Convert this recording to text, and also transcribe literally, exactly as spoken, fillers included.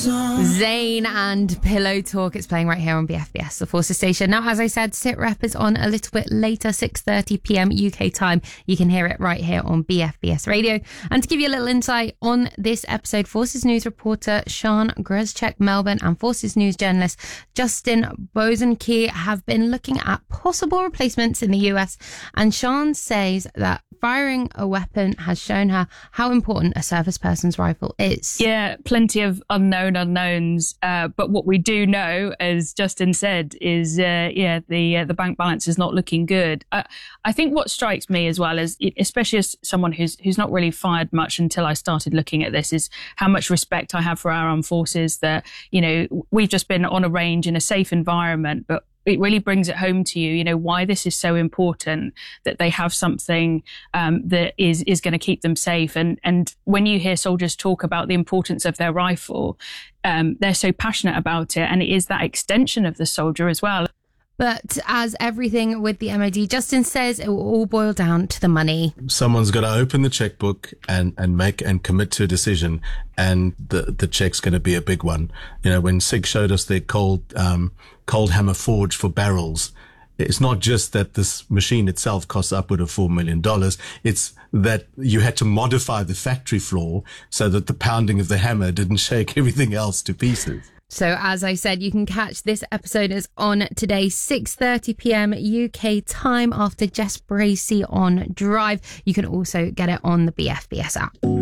Zayn and Pillow Talk. It's playing right here on B F B S, the Forces station. Now, as I said, Sit Rep is on a little bit later, six thirty p.m. U K time. You can hear it right here on B F B S Radio. And to give you a little insight on this episode, Forces News reporter Sean Grezchek Melbourne and Forces News journalist Justin Bosanquet have been looking at possible replacements in the U S. And Sean says that firing a weapon has shown her how important a service person's rifle is. Yeah, plenty of unknown unknowns. Uh, but what we do know, as Justin said, is uh, yeah, the uh, the bank balance is not looking good. Uh, I think what strikes me as well, is especially as someone who's who's not really fired much until I started looking at this, is how much respect I have for our armed forces. That, you know, we've just been on a range in a safe environment, but it really brings it home to you, you know, why this is so important, that they have something um, that is is going to keep them safe. And and when you hear soldiers talk about the importance of their rifle, um, they're so passionate about it. And it is that extension of the soldier as well. But as everything with the M O D, Justin says it will all boil down to the money. Someone's got to open the checkbook and, and make and commit to a decision, and the, the check's going to be a big one. You know, when SIG showed us their cold, um, cold hammer forge for barrels, it's not just that this machine itself costs upward of four million dollars. It's that you had to modify the factory floor so that the pounding of the hammer didn't shake everything else to pieces. So, as I said, you can catch this episode is on today, six thirty p.m. U K time, after Jess Bracey on Drive. You can also get it on the B F B S app.